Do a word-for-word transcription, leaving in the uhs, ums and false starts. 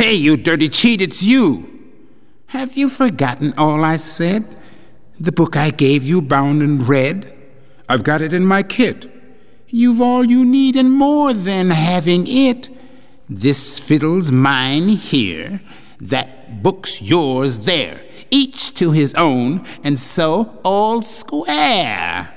Hey, you dirty cheat, it's you! Have you forgotten all I said? The book I gave you bound and read? I've got it in my kit. You've all you need and more than having it. This fiddle's mine here, that book's yours there, each to his own, and so all square.